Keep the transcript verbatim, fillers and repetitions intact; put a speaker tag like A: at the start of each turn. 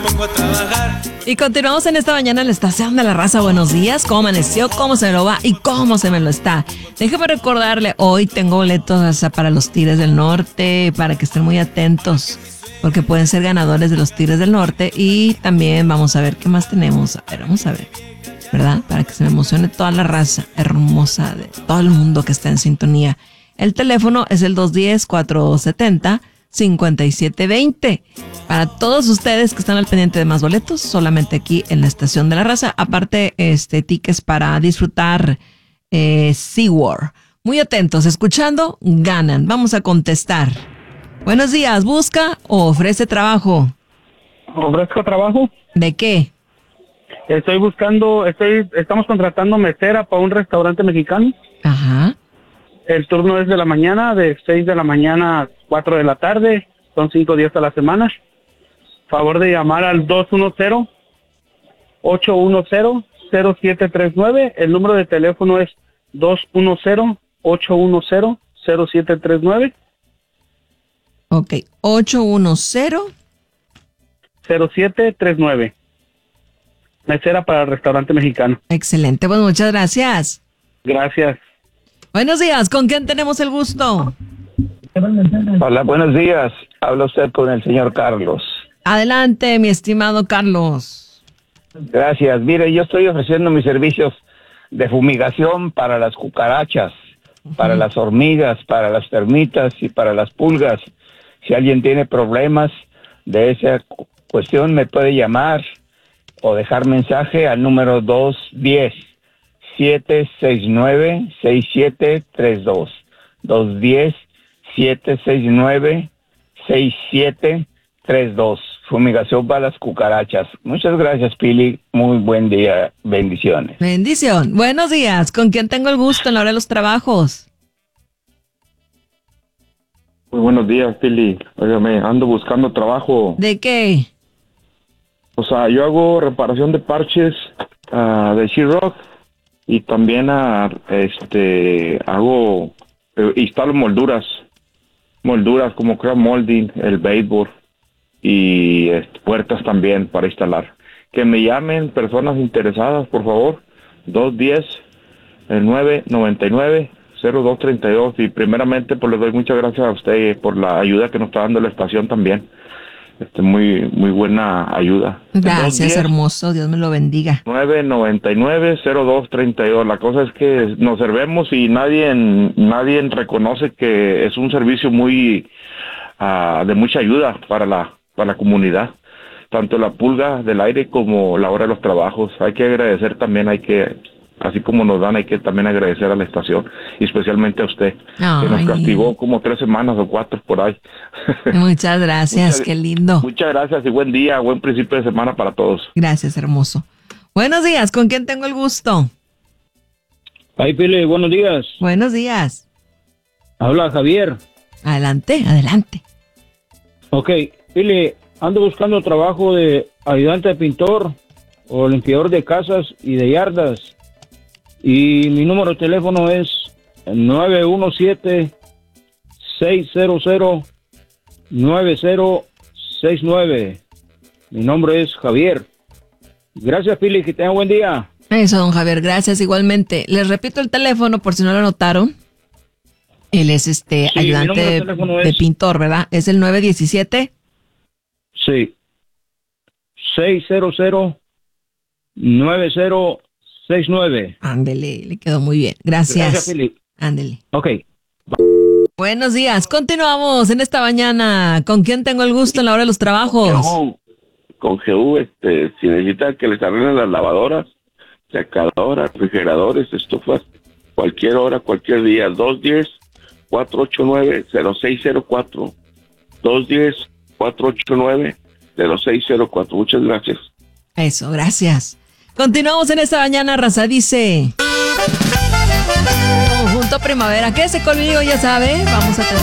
A: pongo a trabajar.
B: Y continuamos en esta mañana en la estación de la raza. Buenos días, ¿cómo amaneció? ¿Cómo se me lo va? ¿Y cómo se me lo está? Déjeme recordarle, hoy tengo boletos hasta para los Tigres del Norte, para que estén muy atentos, porque pueden ser ganadores de los Tigres del Norte. Y también vamos a ver qué más tenemos. A ver, vamos a ver, ¿verdad? Para que se me emocione toda la raza hermosa de todo el mundo que está en sintonía. El teléfono es el dos uno cero, cuatro siete cero, cinco siete dos cero. Para todos ustedes que están al pendiente de más boletos, solamente aquí en la estación de la raza. Aparte, este tickets para disfrutar eh, SeaWorld. Muy atentos, escuchando, ganan. Vamos a contestar. Buenos días, ¿busca o ofrece trabajo?
C: ¿Ofrezco trabajo?
B: ¿De qué?
C: Estoy buscando, estoy, estamos contratando mesera para un restaurante mexicano.
B: Ajá.
C: El turno es de la mañana, de seis de la mañana a cuatro de la tarde. Son cinco días a la semana. Favor de llamar al dos uno cero, ocho uno cero, cero siete tres nueve. El número de teléfono es dos uno cero, ocho uno cero, cero siete tres nueve.
B: Ok, ocho uno cero.
C: cero siete tres nueve. Mesera para el restaurante mexicano.
B: Excelente, pues muchas gracias.
C: Gracias.
B: Buenos días, ¿con quién tenemos el gusto?
D: Hola, buenos días. Habla usted con el señor Carlos.
B: Adelante, mi estimado Carlos.
D: Gracias. Mire, yo estoy ofreciendo mis servicios de fumigación para las cucarachas, uh-huh. para las hormigas, para las termitas y para las pulgas. Si alguien tiene problemas de esa cuestión, me puede llamar o dejar mensaje al número dos uno cero, siete seis nueve, seis siete tres dos. dos uno cero, siete seis nueve, seis siete tres dos. Fumigación para las cucarachas. Muchas gracias, Pili. Muy buen día. Bendiciones.
B: Bendición. Buenos días. ¿Con quién tengo el gusto en la hora de los trabajos?
E: Muy buenos días, Pili. Óigame, ando buscando trabajo.
B: ¿De qué?
E: O sea, yo hago reparación de parches uh, de sheetrock y también uh, este hago eh, instalo molduras, molduras como crown molding, el baseboard y este, puertas también para instalar. Que me llamen personas interesadas, por favor. dos uno cero, nueve nueve nueve, cero dos tres dos. Y primeramente, pues les doy muchas gracias a usted por la ayuda que nos está dando la estación también. Este, muy muy buena ayuda.
B: Gracias,
E: dos uno cero,
B: hermoso. Dios me lo bendiga.
E: nueve nueve nueve, cero dos tres dos. La cosa es que nos servemos y nadie nadie reconoce que es un servicio muy uh, de mucha ayuda para la para la comunidad, tanto la pulga del aire como la hora de los trabajos. Hay que agradecer también, hay que así como nos dan, hay que también agradecer a la estación y especialmente a usted. Ay. Que nos castigó como tres semanas o cuatro por ahí.
B: Muchas gracias, muchas, qué lindo.
E: Muchas gracias y buen día, buen principio de semana para todos.
B: Gracias, hermoso. Buenos días, ¿con quién tengo el gusto?
F: Ay, Pili, buenos días.
B: Buenos días.
F: Habla Javier.
B: Adelante, adelante.
F: Ok, Pili, ando buscando trabajo de ayudante de pintor o limpiador de casas y de yardas. Y mi número de teléfono es nueve uno siete, seis cero cero, nueve cero seis nueve. Mi nombre es Javier. Gracias, Pili, que tenga buen día.
B: Eso, don Javier, gracias igualmente. Les repito el teléfono por si no lo notaron. Él es este sí, ayudante de, de es... pintor, ¿verdad? ¿Es el nueve uno siete?
F: Sí. seis cero cero, nueve cero seis nueve.
B: Ándele, le quedó muy bien. Gracias.
F: Gracias, Pili.
B: Ándele.
F: Ok.
B: Buenos días. Continuamos en esta mañana. ¿Con quién tengo el gusto en la hora de los trabajos?
G: Con G U, este, si necesita que les arreglen las lavadoras, secadoras, refrigeradores, estufas, cualquier hora, cualquier día, dos uno cero, cuatro ocho nueve, cero seis cero cuatro. dos uno cero, cuatro ocho nueve, cero seis cero cuatro. Muchas gracias.
B: Eso, gracias. Continuamos en esta mañana, raza. Dice Conjunto Primavera. Quédese conmigo, ya sabe. Vamos a tener